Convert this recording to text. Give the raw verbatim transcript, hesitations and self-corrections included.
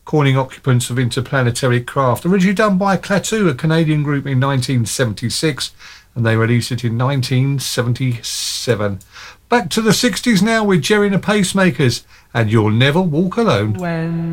coining occupants of interplanetary craft. Originally done by Klaatu, a Canadian group, in nineteen seventy-six, and they released it in nineteen seventy-seven. Back to the sixties now with Jerry and the Pacemakers and You'll Never Walk Alone. When